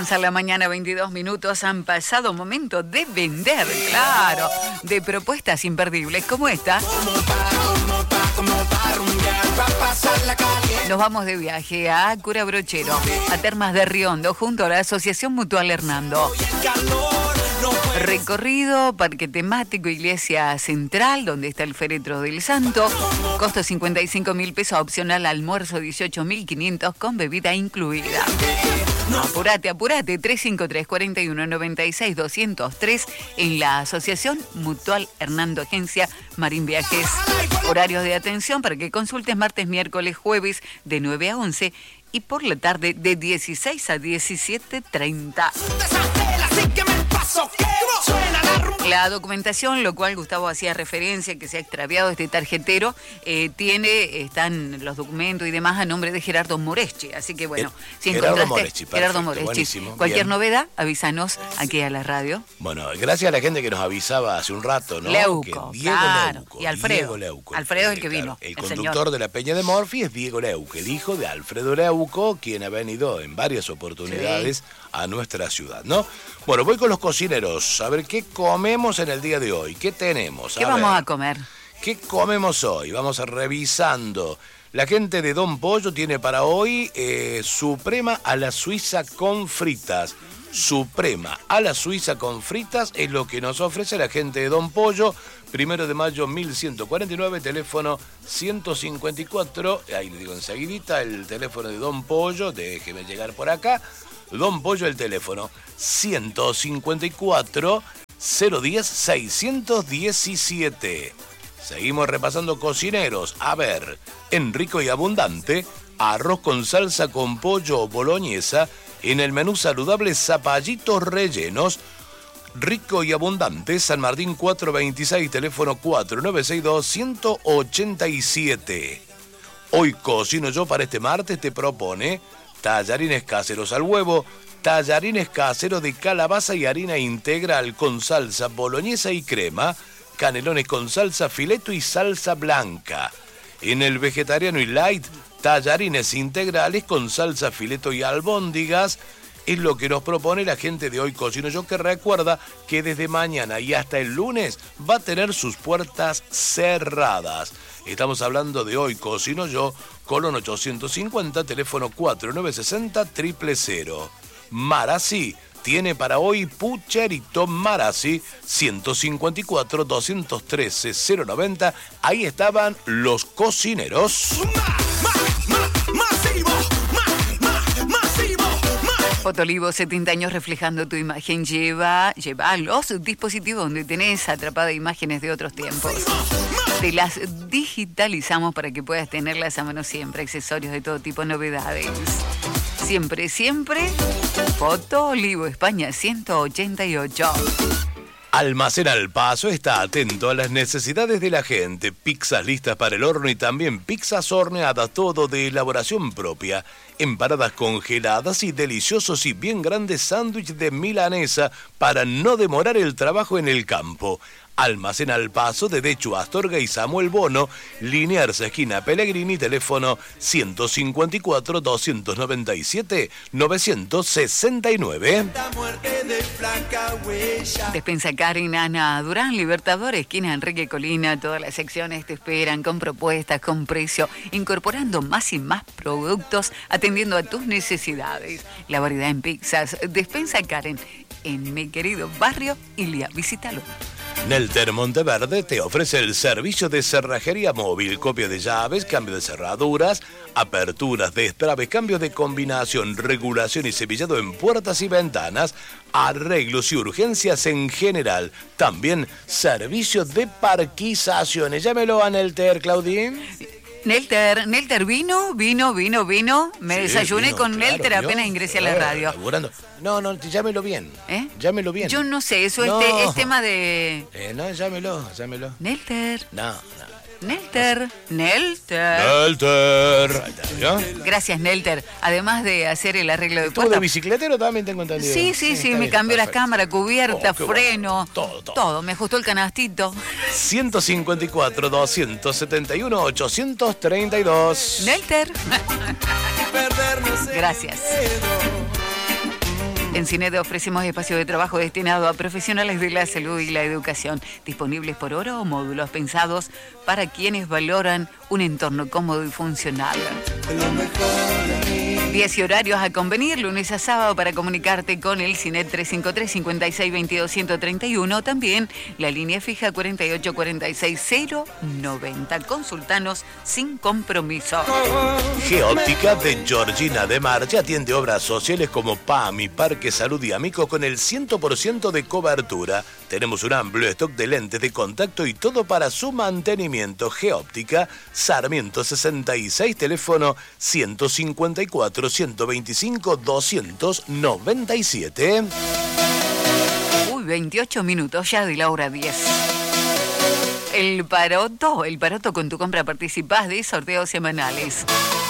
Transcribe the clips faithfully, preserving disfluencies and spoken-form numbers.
Avanza la mañana, veintidós minutos, han pasado momento de vender, claro, de propuestas imperdibles como esta. Nos vamos de viaje a Cura Brochero, a Termas de Riondo, junto a la Asociación Mutual Hernando. Recorrido, parque temático, iglesia central, donde está el féretro del santo. Costo cincuenta y cinco mil pesos, opcional almuerzo dieciocho mil quinientos con bebida incluida. Apurate, apurate, tres cinco tres, cuatro uno, nueve seis, dos cero tres en la Asociación Mutual Hernando, Agencia Marín Viajes. Horarios de atención para que consultes martes, miércoles, jueves de nueve a once y por la tarde de dieciséis a diecisiete treinta. La documentación, lo cual Gustavo hacía referencia, que se ha extraviado este tarjetero, eh, tiene, están los documentos y demás a nombre de Gerardo Moreschi. Así que bueno, eh, si Gerardo encontraste Moreschi, perfecto, Gerardo Moreschi, buenísimo, cualquier bien. novedad, avísanos aquí a la radio. Bueno, gracias a la gente que nos avisaba hace un rato, ¿no? Leuco, que Diego claro, Leuco. y Alfredo. Diego Leuco. Alfredo es el que claro, vino, El, el conductor señor. de la Peña de Morphy es Diego Leuco, el hijo de Alfredo Leuco, quien ha venido en varias oportunidades sí. a nuestra ciudad, ¿no? Bueno, voy con los cocineros. A ver, ¿qué comemos en el día de hoy? ¿Qué tenemos? A ¿Qué ver, vamos a comer? ¿Qué comemos hoy? Vamos a revisando. La gente de Don Pollo tiene para hoy eh, Suprema a la Suiza con fritas. Suprema a la Suiza con fritas es lo que nos ofrece la gente de Don Pollo. Primero de mayo mil ciento cuarenta y nueve, teléfono ciento cincuenta y cuatro. Ahí le digo enseguidita el teléfono de Don Pollo. Déjeme llegar por acá. Don Pollo, el teléfono ciento cincuenta y cuatro, cero diez, seiscientos diecisiete. Seguimos repasando cocineros. A ver, en rico y abundante, arroz con salsa con pollo o boloñesa. En el menú saludable, zapallitos rellenos. Rico y abundante, San Martín cuatrocientos veintiséis, teléfono cuatro nueve seis dos, uno ocho siete. Hoy cocino yo para este martes, te propone tallarines caseros al huevo, tallarines caseros de calabaza y harina integral con salsa boloñesa y crema, canelones con salsa fileto y salsa blanca. En el vegetariano y light, tallarines integrales con salsa fileto y albóndigas. Es lo que nos propone la gente de Hoy Cocino Yo, que recuerda que desde mañana y hasta el lunes va a tener sus puertas cerradas. Estamos hablando de Hoy Cocino Yo, Colón ochocientos cincuenta, teléfono cuatro nueve seis cero, cero cero cero. Marassi tiene para hoy pucherito Marassi, ciento cincuenta y cuatro, doscientos trece, cero noventa. Ahí estaban los cocineros. Fotolivo, setenta años reflejando tu imagen. Lleva, lleva los dispositivos donde tenés atrapada imágenes de otros tiempos. Te las digitalizamos para que puedas tenerlas a mano siempre. Accesorios de todo tipo, novedades. Siempre, siempre. Fotolivo, España ciento ochenta y ocho. Almacén Al Paso está atento a las necesidades de la gente. Pizzas listas para el horno y también pizzas horneadas, todo de elaboración propia. Empanadas congeladas y deliciosos y bien grandes sándwiches de milanesa para no demorar el trabajo en el campo. Almacén Al Paso de Dechu Astorga y Samuel Bono, Liniers, esquina Pellegrini, teléfono ciento cincuenta y cuatro, doscientos noventa y siete, novecientos sesenta y nueve. Despensa Karen, Ana Durán, Libertador, esquina Enrique Colina. Todas las secciones te esperan con propuestas, con precio, incorporando más y más productos, atendiendo a tus necesidades. La variedad en pizzas. Despensa Karen, en mi querido barrio Ilia. Visítalo. Nelter Monteverde te ofrece el servicio de cerrajería móvil, copia de llaves, cambio de cerraduras, aperturas, destraves, cambio de combinación, regulación y cepillado en puertas y ventanas, arreglos y urgencias en general. También servicios de parquizaciones. Llámelo a Nelter, Claudín. Nelter, Nelter vino, vino, vino, vino. Me sí, desayuné vino, con claro, Nelter apenas ingresé claro, a la radio. Laburando. No, no, llámelo bien. ¿Eh? Llámelo bien. Yo no sé, eso no. es, es tema de... Eh, no, llámelo, llámelo. Nelter. No, no. Nelter, Nelter. Nelter. ¿Ya? Gracias, Nelter. Además de hacer el arreglo de puerta. ¿Todo de bicicletero también tengo entendido? Sí, sí, sí, sí me cambió la cámara, cubierta, oh, freno. Bueno. Todo, todo. Todo, me ajustó el canastito. ciento cincuenta y cuatro, doscientos setenta y uno, ochocientos treinta y dos. Nelter. Gracias. En CINED ofrecemos espacio de trabajo destinado a profesionales de la salud y la educación, disponibles por hora o módulos pensados para quienes valoran un entorno cómodo y funcional. Días y horarios a convenir, lunes a sábado, para comunicarte con el CINED tres cinco tres, cinco seis dos dos, uno tres uno. También la línea fija cuarenta y ocho cuarenta y seis cero noventa. Consultanos sin compromiso. Geóptica de Georgina de Mar ya atiende obras sociales como P A M I, Parque Salud y Amico con el cien por ciento de cobertura. Tenemos un amplio stock de lentes de contacto y todo para su mantenimiento. Geóptica, Sarmiento sesenta y seis, teléfono ciento cincuenta y cuatro, ciento veinticinco, doscientos noventa y siete. Uy, veintiocho minutos ya de la hora diez. El Paroto, el Paroto, con tu compra participás de sorteos semanales.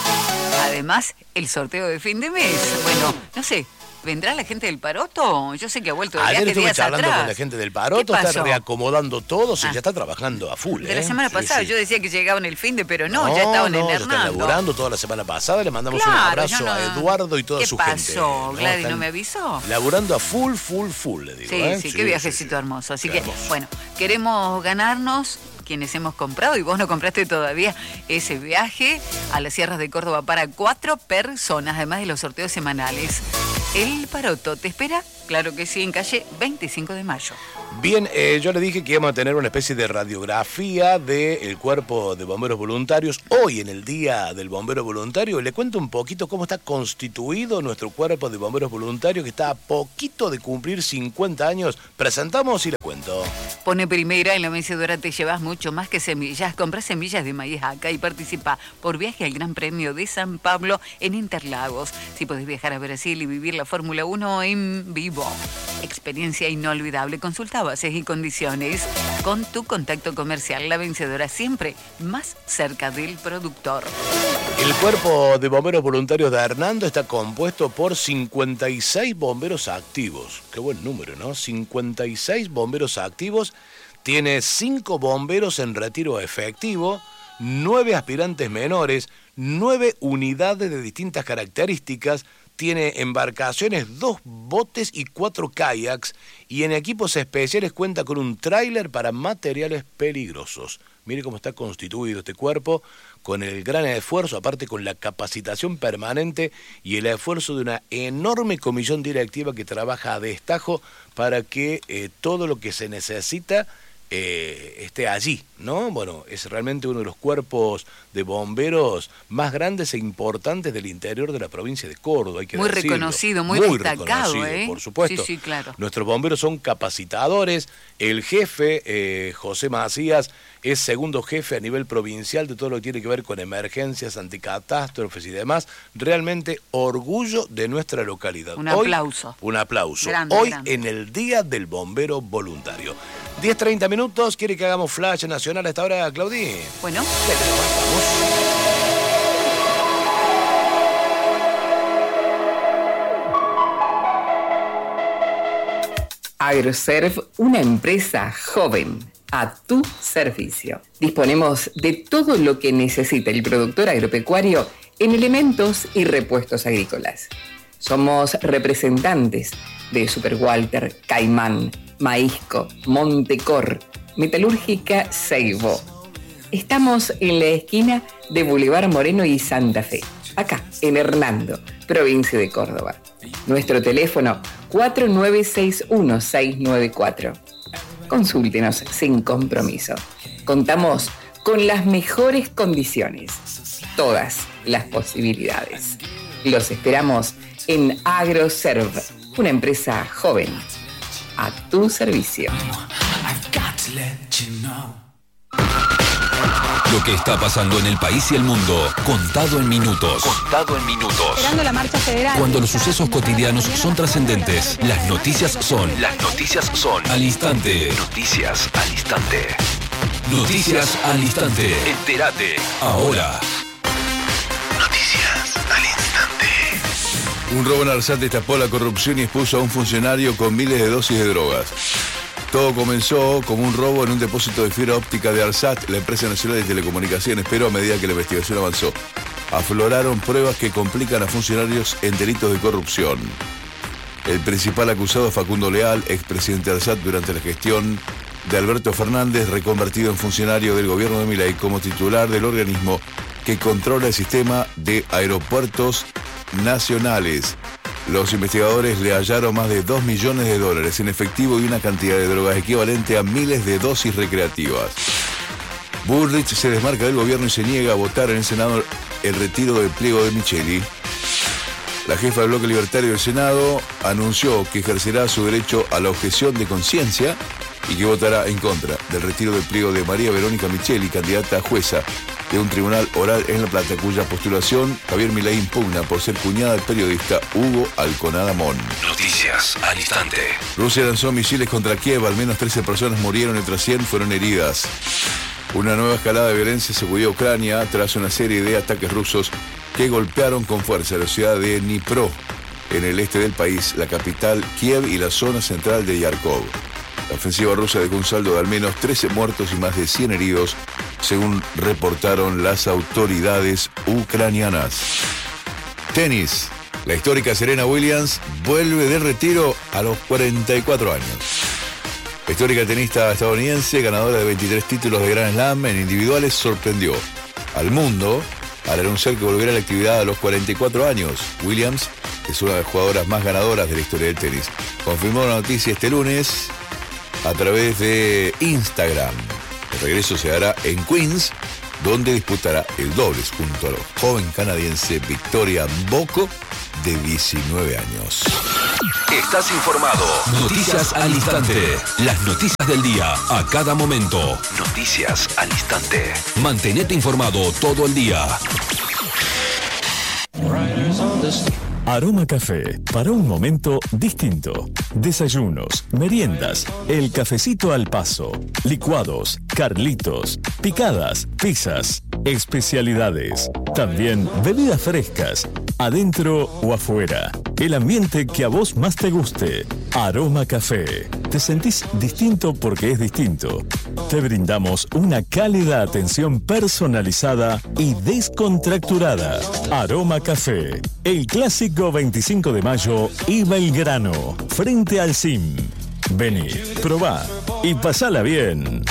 Además, el sorteo de fin de mes. Bueno, no sé, ¿vendrá la gente del Paroto? Yo sé que ha vuelto de Ayer viaje días estuve hablando atrás. con la gente del Paroto, está reacomodando todo, se ah. ya está trabajando a full. De ¿eh? la semana sí, pasada sí. yo decía que llegaban el fin de, pero no, no ya estaban no, en ya Hernando. están laburando toda la semana pasada, le mandamos claro, un abrazo no... a Eduardo y toda ¿Qué su pasó? gente. ¿Qué pasó? Gladys Están no me avisó. Laburando a full, full, full, le digo. Sí, ¿eh? sí, sí, qué viajecito sí, sí. hermoso. Así qué que, hermoso. bueno, queremos ganarnos, quienes hemos comprado, y vos no compraste todavía, ese viaje a las sierras de Córdoba para cuatro personas, además de los sorteos semanales. El Paroto te espera, claro que sí, en calle veinticinco de mayo. Bien, eh, yo le dije que íbamos a tener una especie de radiografía del cuerpo de bomberos voluntarios. Hoy, en el Día del Bombero Voluntario, le cuento un poquito cómo está constituido nuestro cuerpo de bomberos voluntarios, que está a poquito de cumplir cincuenta años. Presentamos y le cuento. Pone primera, en la vencedora te llevas mucho más que semillas. Compra semillas de maíz acá y participa por viaje al Gran Premio de San Pablo en Interlagos. Si podés viajar a Brasil y vivir la Fórmula uno en vivo. Experiencia inolvidable. Consulta bases y condiciones con tu contacto comercial. La vencedora siempre más cerca del productor. El cuerpo de bomberos voluntarios de Hernando está compuesto por cincuenta y seis bomberos activos. Qué buen número, ¿no? cincuenta y seis bomberos activos. Tiene cinco bomberos en retiro efectivo, nueve aspirantes menores, nueve unidades de distintas características. Tiene embarcaciones, dos botes y cuatro kayaks, y en equipos especiales cuenta con un tráiler para materiales peligrosos. Mire cómo está constituido este cuerpo, con el gran esfuerzo, aparte con la capacitación permanente y el esfuerzo de una enorme comisión directiva que trabaja a destajo para que eh, todo lo que se necesita Eh, esté allí, ¿no? Bueno, es realmente uno de los cuerpos de bomberos más grandes e importantes del interior de la provincia de Córdoba, hay que muy decirlo. reconocido, muy, muy destacado, reconocido, ¿eh? por supuesto. Sí, sí, claro. Nuestros bomberos son capacitadores. El jefe, eh, José Macías, es segundo jefe a nivel provincial de todo lo que tiene que ver con emergencias, anticatástrofes y demás. Realmente orgullo de nuestra localidad. Un Hoy, aplauso. Un aplauso. Grande, Hoy grande. en el Día del Bombero Voluntario. diez treinta minutos, ¿quiere que hagamos flash nacional a esta hora, Claudí? Bueno. Agroserv, una empresa joven a tu servicio. Disponemos de todo lo que necesita el productor agropecuario en elementos y repuestos agrícolas. Somos representantes de Super Walter, Caimán, Maízco, Montecor, Metalúrgica Seibo. Estamos en la esquina de Boulevard Moreno y Santa Fe, acá en Hernando, provincia de Córdoba. Nuestro teléfono cuatro nueve seis uno seis nueve cuatro. Consúltenos sin compromiso. Contamos con las mejores condiciones, todas las posibilidades. Los esperamos en Agroserv, una empresa joven a tu servicio. Lo que está pasando en el país y el mundo, contado en minutos. Contado en minutos. Esperando la marcha federal. Cuando los sucesos cotidianos son trascendentes, las noticias son. Las noticias son. Al instante. Noticias al instante. Noticias al instante. Entérate ahora. Noticias al instante. Un robo en Arsat destapó la corrupción y expuso a un funcionario con miles de dosis de drogas. Todo comenzó como un robo en un depósito de fibra óptica de Arsat, la empresa nacional de telecomunicaciones, pero a medida que la investigación avanzó, afloraron pruebas que complican a funcionarios en delitos de corrupción. El principal acusado, Facundo Leal, expresidente de ARSAT durante la gestión de Alberto Fernández, reconvertido en funcionario del gobierno de Milei como titular del organismo que controla el sistema de aeropuertos nacionales. Los investigadores le hallaron más de dos millones de dólares en efectivo y una cantidad de drogas equivalente a miles de dosis recreativas. Bullrich se desmarca del gobierno y se niega a votar en el Senado el retiro del pliego de Micheli. La jefa del bloque libertario del Senado anunció que ejercerá su derecho a la objeción de conciencia y que votará en contra del retiro del pliego de María Verónica Micheli, candidata a jueza de un tribunal oral en La Plata, cuya postulación Javier Milei impugna por ser cuñada del periodista Hugo Alconada Mon. Noticias al instante. Rusia lanzó misiles contra Kiev, al menos trece personas murieron y otras cien fueron heridas. Una nueva escalada de violencia sacudió a Ucrania tras una serie de ataques rusos que golpearon con fuerza la ciudad de Dnipro, en el este del país, la capital Kiev y la zona central de Yarkov. La ofensiva rusa dejó un saldo de al menos trece muertos y más de cien heridos, según reportaron las autoridades ucranianas. Tenis. La histórica Serena Williams vuelve de retiro a los cuarenta y cuatro años. La histórica tenista estadounidense, ganadora de veintitrés títulos de Grand Slam en individuales, sorprendió al mundo al anunciar que volverá a la actividad a los cuarenta y cuatro años. Williams es una de las jugadoras más ganadoras de la historia del tenis. Confirmó la noticia este lunes a través de Instagram. El regreso se hará en Queens, donde disputará el dobles junto a la joven canadiense Victoria Mboko, de diecinueve años. Estás informado. Noticias al instante. Las noticias del día a cada momento. Noticias al instante. Mantenete informado todo el día. Aroma Café, para un momento distinto. Desayunos, meriendas, el cafecito al paso, licuados, carlitos, picadas, pizzas, especialidades. También bebidas frescas, adentro o afuera. El ambiente que a vos más te guste. Aroma Café. Te sentís distinto porque es distinto. Te brindamos una cálida atención personalizada y descontracturada. Aroma Café. El clásico veinticinco de mayo y Belgrano, frente al C I M. Vení, probá y pasala bien.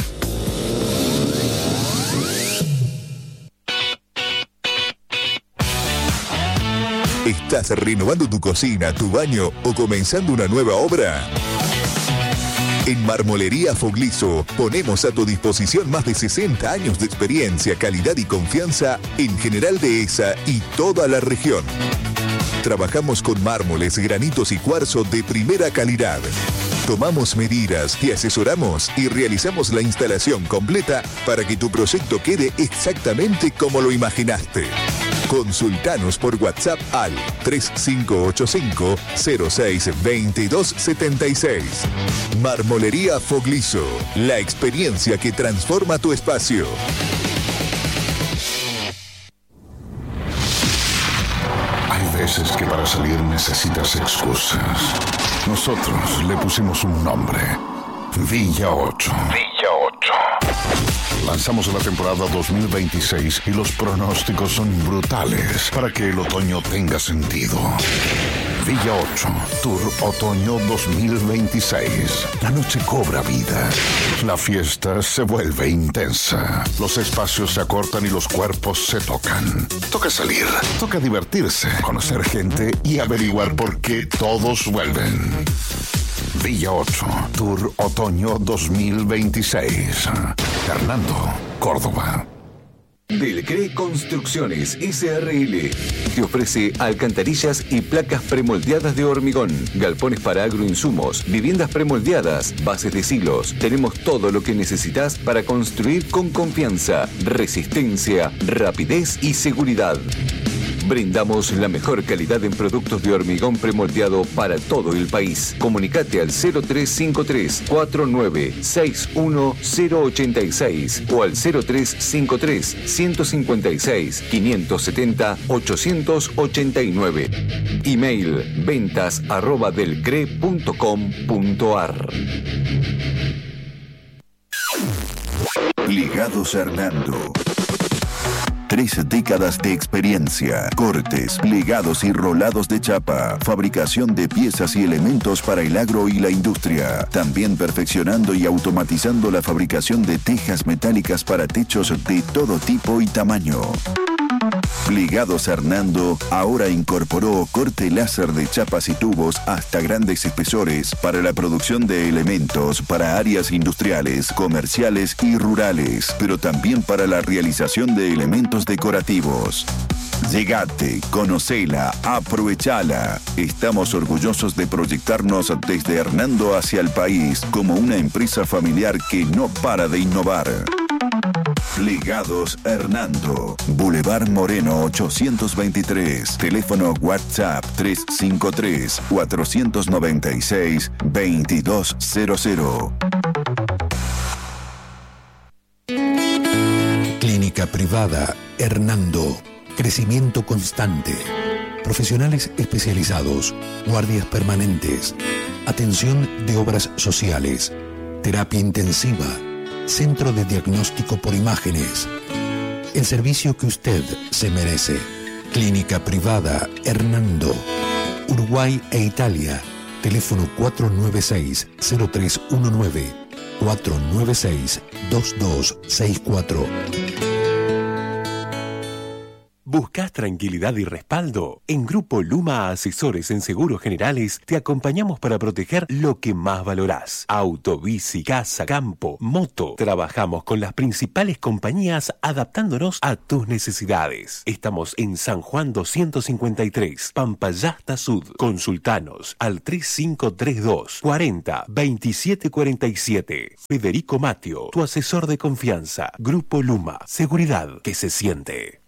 ¿Estás renovando tu cocina, tu baño o comenzando una nueva obra? En Marmolería Fogliso ponemos a tu disposición más de sesenta años de experiencia, calidad y confianza en General Dehesa y toda la región. Trabajamos con mármoles, granitos y cuarzo de primera calidad. Tomamos medidas, te asesoramos y realizamos la instalación completa para que tu proyecto quede exactamente como lo imaginaste. Consultanos por WhatsApp al tres cinco ocho cinco, cero seis, dos dos siete seis. Marmolería Fogliso, la experiencia que transforma tu espacio. Hay veces que para salir necesitas excusas. Nosotros le pusimos un nombre. Villa ocho. Villa ocho. Lanzamos la temporada dos mil veintiséis y los pronósticos son brutales para que el otoño tenga sentido. Villa ocho, Tour Otoño dos mil veintiséis. La noche cobra vida. La fiesta se vuelve intensa. Los espacios se acortan y los cuerpos se tocan. Toca salir, toca divertirse, conocer gente y averiguar por qué todos vuelven. Villa ocho, Tour Otoño dos mil veintiséis. Hernando, Córdoba. Delcre Construcciones S R L te ofrece alcantarillas y placas premoldeadas de hormigón, galpones para agroinsumos, viviendas premoldeadas, bases de silos. Tenemos todo lo que necesitas para construir con confianza, resistencia, rapidez y seguridad. Brindamos la mejor calidad en productos de hormigón premoldeado para todo el país. Comunicate al cero tres cinco tres, cuatro nueve seis uno cero ocho seis o al cero tres cinco tres, uno cinco seis, cinco siete cero, ocho ocho nueve. Email ventas arroba delcre punto com punto ar. Ligados a Hernando. Tres décadas de experiencia. Cortes, plegados y rolados de chapa. Fabricación de piezas y elementos para el agro y la industria. También perfeccionando y automatizando la fabricación de tejas metálicas para techos de todo tipo y tamaño. Plegados Hernando ahora incorporó corte láser de chapas y tubos hasta grandes espesores para la producción de elementos para áreas industriales, comerciales y rurales, pero también para la realización de elementos decorativos. Llegate, conocela, aprovechala. Estamos orgullosos de proyectarnos desde Hernando hacia el país como una empresa familiar que no para de innovar. Plegados Hernando, Boulevard Moreno ochocientos veintitrés, teléfono WhatsApp tres cinco tres, cuatro nueve seis, dos dos cero cero. Clínica Privada Hernando, crecimiento constante, profesionales especializados, guardias permanentes, atención de obras sociales, terapia intensiva, centro de diagnóstico por imágenes. El servicio que usted se merece. Clínica Privada Hernando. Uruguay e Italia. Teléfono cuatro nueve seis, cero tres uno nueve, cuatro nueve seis, dos dos seis cuatro. ¿Buscas tranquilidad y respaldo? En Grupo Luma Asesores en Seguros Generales te acompañamos para proteger lo que más valorás. Auto, bici, casa, campo, moto. Trabajamos con las principales compañías adaptándonos a tus necesidades. Estamos en San Juan doscientos cincuenta y tres, Pampayasta Sud. Consultanos al tres cinco tres dos, cuarenta, veintisiete cuarenta y siete. Federico Matio, tu asesor de confianza. Grupo Luma, seguridad que se siente.